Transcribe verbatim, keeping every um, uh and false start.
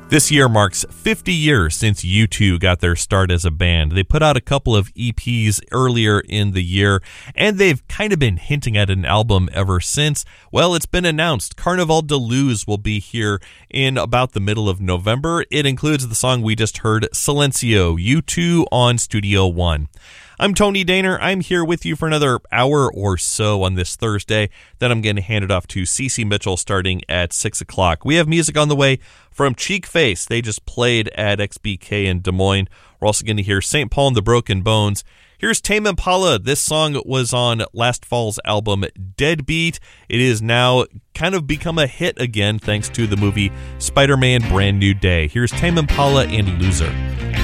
This year marks fifty years since U two got their start as a band. They put out a couple of E Ps earlier in the year, and they've kind of been hinting at an album ever since. Well, it's been announced. Carnival de Luz will be here in about the middle of November. It includes the song we just heard, Silencio, U two on Studio One. I'm Tony Daner. I'm here with you for another hour or so on this Thursday. Then I'm going to hand it off to Cece Mitchell starting at six o'clock. We have music on the way from Cheek Face. They just played at X B K in Des Moines. We're also going to hear Saint Paul and the Broken Bones. Here's Tame Impala. This song was on last fall's album Deadbeat. It is now kind of become a hit again thanks to the movie Spider-Man Brand New Day. Here's Tame Impala and Loser.